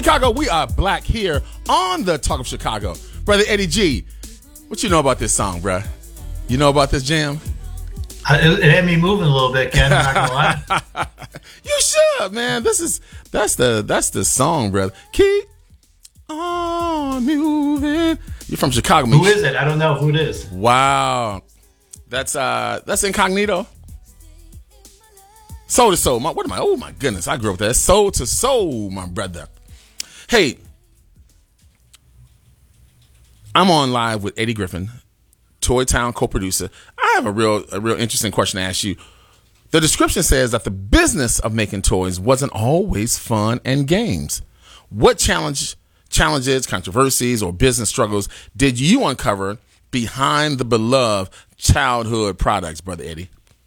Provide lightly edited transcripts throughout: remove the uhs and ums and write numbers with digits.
Chicago, we are black here on the Talk of Chicago. Brother Eddie G, what you know about this song, bruh? You know about this jam? It had me moving a little bit, Ken. I'm not gonna lie. You should, man. That's the song, brother. Keep on moving. You're from Chicago, man. Who is it? I don't know who it is. Wow, that's Incognito. Soul to Soul. Oh my goodness, I grew up with that. Soul to Soul, my brother. Hey, I'm on live with Eddie Griffin, Toy Town co-producer. I have a real interesting question to ask you. The description says that the business of making toys wasn't always fun and games. What challenges, controversies, or business struggles did you uncover behind the beloved childhood products, Brother Eddie?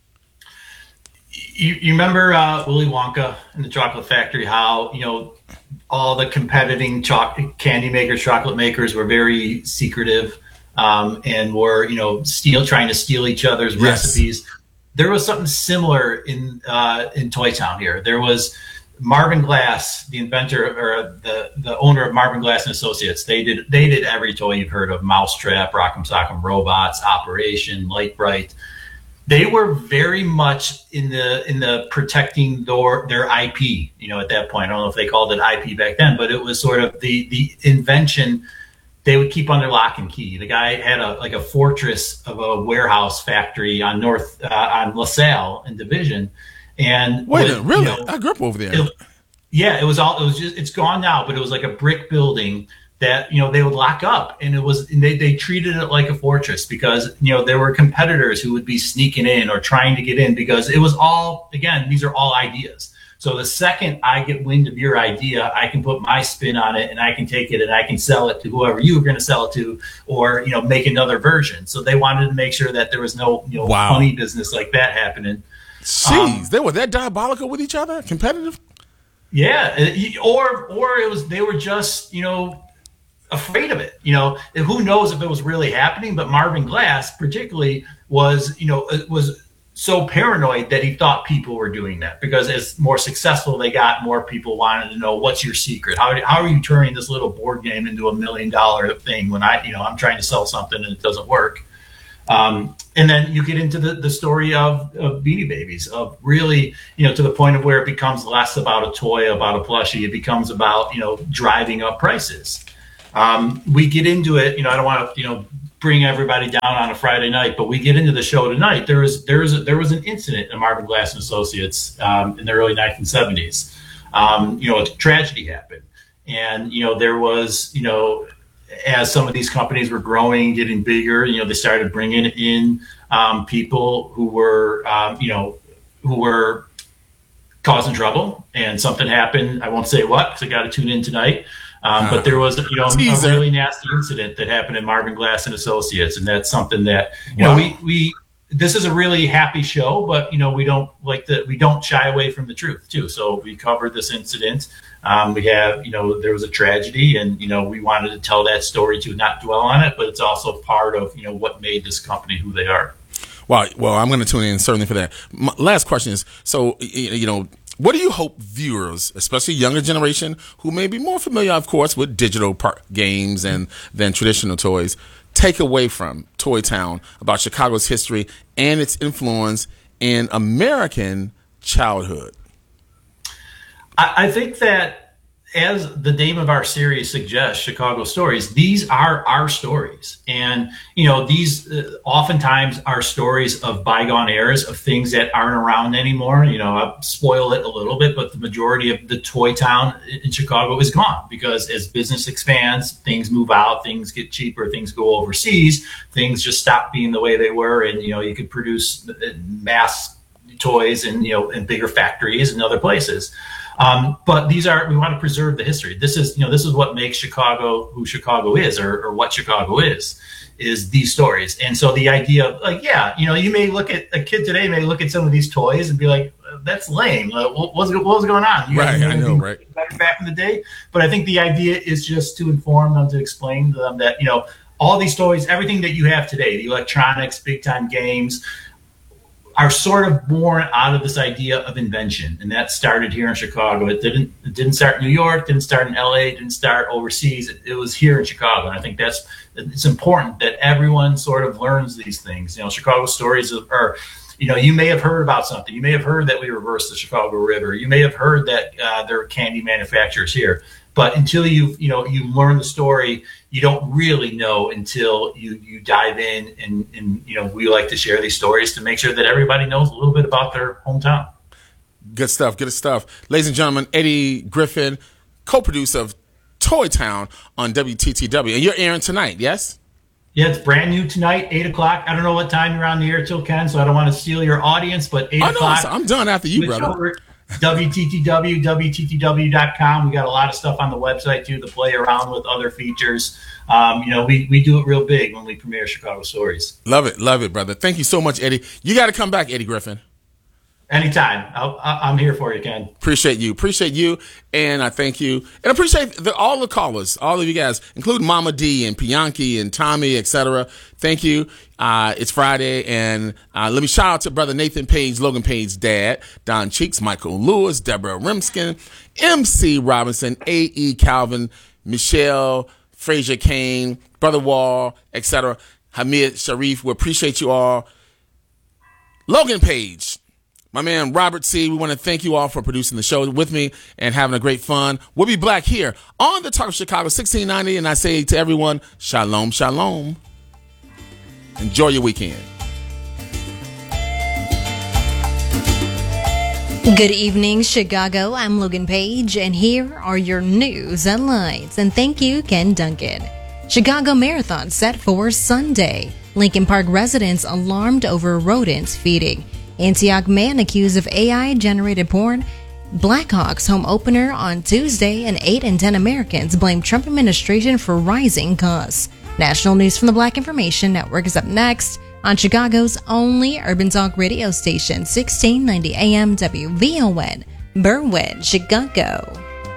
You remember Willy Wonka and the Chocolate Factory, how, all the competing candy makers, chocolate makers were very secretive and were, trying to steal each other's recipes. There was something similar in Toy Town here. There was Marvin Glass, the inventor or the owner of Marvin Glass and Associates. They did every toy you've heard of: Mousetrap, Rock'em Sock'em Robots, Operation, Light Bright. They were very much in the protecting their IP, at that point. I don't know if they called it IP back then, but it was sort of the invention they would keep under lock and key. The guy had a fortress of a warehouse factory on LaSalle and Division. And wait a minute, really? I grew up over there. It's gone now, but it was like a brick building that they would lock up, and they treated it like a fortress because there were competitors who would be sneaking in or trying to get in, because it was all, again, these are all ideas. So the second I get wind of your idea, I can put my spin on it, and I can take it and I can sell it to whoever you were going to sell it to, or make another version. So they wanted to make sure that there was no funny business like that happening. Jeez, they were that diabolical with each other, competitive. Yeah, or they were just afraid of it. Who knows if it was really happening? But Marvin Glass, particularly, was so paranoid that he thought people were doing that, because as more successful they got, more people wanted to know, what's your secret? How are you turning this little board game into $1 million thing when I'm trying to sell something and it doesn't work? And then you get into the story of Beanie Babies, of really, to the point of where it becomes less about a toy, about a plushie. It becomes about, driving up prices. We get into it, I don't want to, bring everybody down on a Friday night, but we get into the show tonight. There was an incident in Marvin Glass and Associates in the early 1970s. A tragedy happened, and there was, as some of these companies were growing, getting bigger, they started bringing in people who were causing trouble, and something happened. I won't say what, because I got to tune in tonight. But there was, a really nasty incident that happened in Marvin Glass and Associates, and that's something that we this is a really happy show, but we don't shy away from the truth too. So we covered this incident. We have there was a tragedy, and we wanted to tell that story too, not dwell on it, but it's also part of what made this company who they are. Well, I'm going to tune in certainly for that. My last question is, so what do you hope viewers, especially younger generation, who may be more familiar, of course, with digital games than traditional toys, take away from Toy Town about Chicago's history and its influence in American childhood? I think that, as the name of our series suggests, Chicago Stories, these are our stories. And, these oftentimes are stories of bygone eras, of things that aren't around anymore. I'll spoil it a little bit, but the majority of the Toy Town in Chicago is gone, because as business expands, things move out, things get cheaper, things go overseas, things just stop being the way they were. And, you could produce mass toys in bigger factories and other places. But we want to preserve the history. This is what makes Chicago who Chicago is, or what Chicago is these stories. And so the idea of you may look at a kid today, may look at some of these toys and be like, that's lame. What was going on? Right. I know. Right. Back in the day. But I think the idea is just to inform them, to explain to them that, all these toys, everything that you have today, the electronics, big time games, are sort of born out of this idea of invention, and that started here in Chicago. It didn't start in New York, didn't start in LA, didn't start overseas. It was here in Chicago, and I think it's important that everyone sort of learns these things. Chicago stories are, you may have heard about something. You may have heard that we reversed the Chicago River. You may have heard that there are candy manufacturers here. But until you learn the story, you don't really know until you dive in, and we like to share these stories to make sure that everybody knows a little bit about their hometown. Good stuff. Ladies and gentlemen, Eddie Griffin, co-producer of Toy Town on WTTW. And you're airing tonight, yes? Yeah, it's brand new tonight, 8 o'clock. I don't know what time you're on the air till, Ken, so I don't want to steal your audience, but 8 o'clock. No, I'm done after you, brother. WTTW, WTTW.com. We got a lot of stuff on the website, too, to play around with other features. We do it real big when we premiere Chicago Stories. Love it, brother. Thank you so much, Eddie. You got to come back, Eddie Griffin. Anytime. I'm here for you, Ken. Appreciate you, and I thank you. And appreciate all the callers, all of you guys, including Mama D and Pianki and Tommy, etc. Thank you. It's Friday, and let me shout out to Brother Nathan Page, Logan Page's dad, Don Cheeks, Michael Lewis, Deborah Rimskin, MC Robinson, A.E. Calvin, Michelle, Frazier Kane, Brother Wall, etc. Hamid Sharif, we appreciate you all. Logan Page, my man Robert C., we want to thank you all for producing the show with me and having a great fun. We'll be back here on the Talk of Chicago 1690, and I say to everyone, shalom, shalom. Enjoy your weekend. Good evening, Chicago. I'm Logan Page, and here are your news headlines. And thank you, Ken Duncan. Chicago Marathon set for Sunday. Lincoln Park residents alarmed over rodents feeding. Antioch man accused of AI-generated porn. Blackhawks home opener on Tuesday, and 8 in 10 Americans blame Trump administration for rising costs. National news from the Black Information Network is up next on Chicago's only urban talk radio station, 1690 AM WVON, Berwyn, Chicago.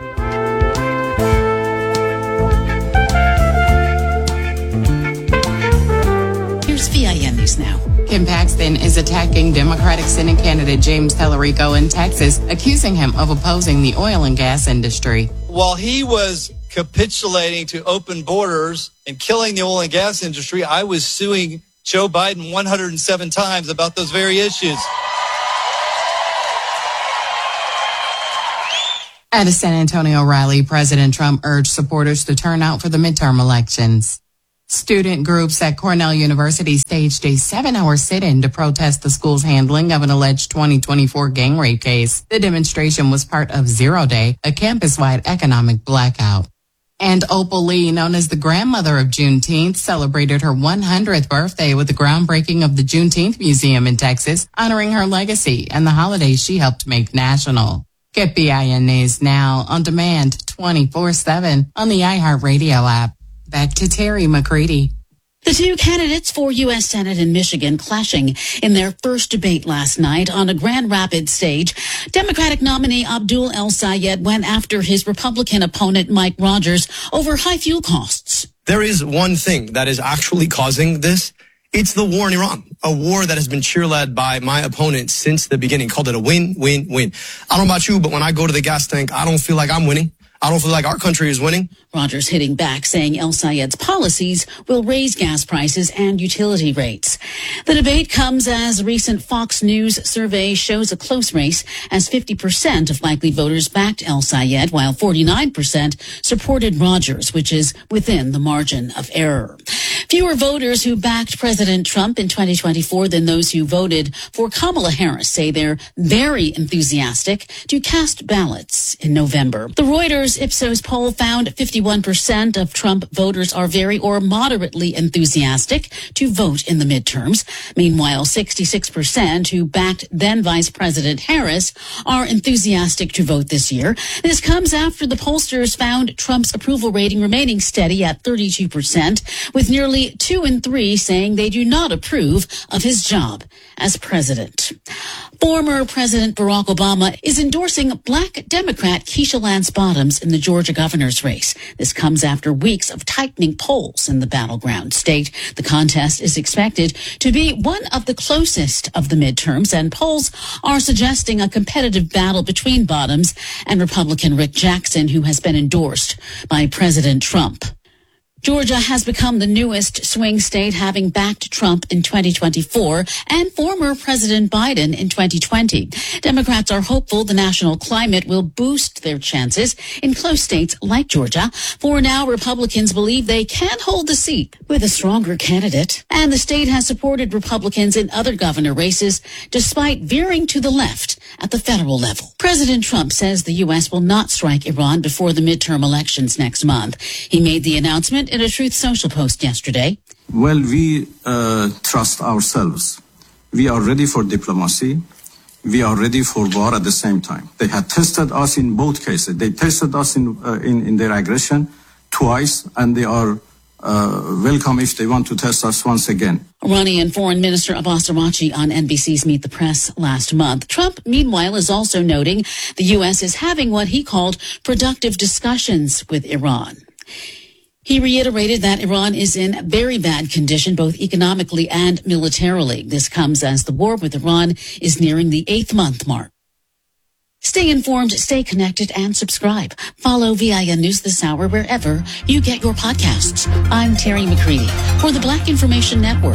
Here's VIN News Now. Ken Paxton is attacking Democratic Senate candidate James Tellerico in Texas, accusing him of opposing the oil and gas industry. While he was capitulating to open borders and killing the oil and gas industry, I was suing Joe Biden 107 times about those very issues. At a San Antonio rally, President Trump urged supporters to turn out for the midterm elections. Student groups at Cornell University staged a 7-hour sit-in to protest the school's handling of an alleged 2024 gang rape case. The demonstration was part of Zero Day, a campus-wide economic blackout. And Opal Lee, known as the grandmother of Juneteenth, celebrated her 100th birthday with the groundbreaking of the Juneteenth Museum in Texas, honoring her legacy and the holiday she helped make national. Get BIN News now on demand 24/7 on the iHeartRadio app. Back to Terry McCready. The two candidates for U.S. Senate in Michigan clashing in their first debate last night on a Grand Rapids stage. Democratic nominee Abdul El-Sayed went after his Republican opponent Mike Rogers over high fuel costs. There is one thing that is actually causing this. It's the war in Iran, a war that has been cheerled by my opponent since the beginning. Called it a win-win-win. I don't know about you, but when I go to the gas tank, I don't feel like I'm winning. I don't feel like our country is winning. Rogers hitting back, saying El-Sayed's policies will raise gas prices and utility rates. The debate comes as a recent Fox News survey shows a close race, as 50% of likely voters backed El-Sayed, while 49% supported Rogers, which is within the margin of error. Fewer voters who backed President Trump in 2024 than those who voted for Kamala Harris say they're very enthusiastic to cast ballots in November. The Reuters Ipsos poll found 51% of Trump voters are very or moderately enthusiastic to vote in the midterms. Meanwhile, 66% who backed then Vice President Harris are enthusiastic to vote this year. This comes after the pollsters found Trump's approval rating remaining steady at 32%, with nearly Nearly 2 in 3 saying they do not approve of his job as president. Former President Barack Obama is endorsing Black Democrat Keisha Lance Bottoms in the Georgia governor's race. This comes after weeks of tightening polls in the battleground state. The contest is expected to be one of the closest of the midterms, and polls are suggesting a competitive battle between Bottoms and Republican Rick Jackson, who has been endorsed by President Trump. Georgia has become the newest swing state, having backed Trump in 2024 and former President Biden in 2020. Democrats are hopeful the national climate will boost their chances in close states like Georgia. For now, Republicans believe they can hold the seat with a stronger candidate. And the state has supported Republicans in other governor races, despite veering to the left at the federal level. President Trump says the U.S. will not strike Iran before the midterm elections next month. He made the announcement in a Truth Social post yesterday. Well, we trust ourselves. We are ready for diplomacy. We are ready for war at the same time. They had tested us in both cases. They tested us in their aggression twice, and they are welcome if they want to test us once again. Iranian Foreign Minister Abbas Araghchi on NBC's Meet the Press last month. Trump, meanwhile, is also noting the U.S. is having what he called productive discussions with Iran. He reiterated that Iran is in very bad condition, both economically and militarily. This comes as the war with Iran is nearing the 8th month mark. Stay informed, stay connected, and subscribe. Follow VIN News This Hour wherever you get your podcasts. I'm Terry McCready for the Black Information Network.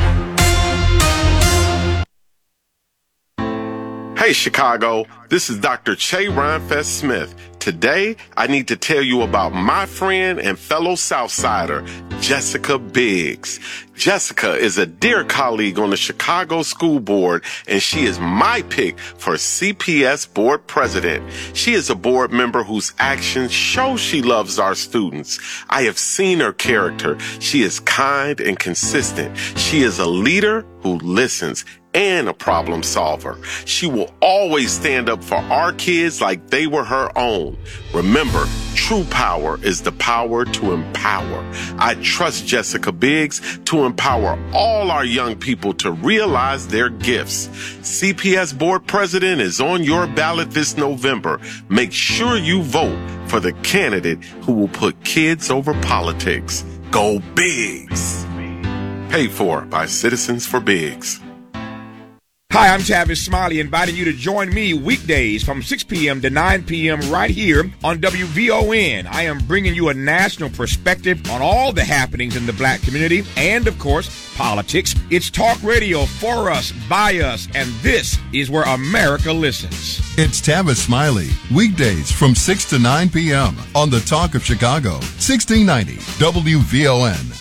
Hey, Chicago, this is Dr. Che Rhinefest Smith. Today, I need to tell you about my friend and fellow Southsider, Jessica Biggs. Jessica is a dear colleague on the Chicago School Board, and she is my pick for CPS Board President. She is a board member whose actions show she loves our students. I have seen her character. She is kind and consistent. She is a leader who listens and a problem solver. She will always stand up for our kids like they were her own. Remember, true power is the power to empower. I trust Jessica Biggs to empower all our young people to realize their gifts. CPS Board President is on your ballot this November. Make sure you vote for the candidate who will put kids over politics. Go Biggs! Paid for by Citizens for Biggs. Hi, I'm Tavis Smiley, inviting you to join me weekdays from 6 p.m. to 9 p.m. right here on WVON. I am bringing you a national perspective on all the happenings in the black community and, of course, politics. It's talk radio for us, by us, and this is where America listens. It's Tavis Smiley, weekdays from 6 to 9 p.m. on the Talk of Chicago, 1690 WVON.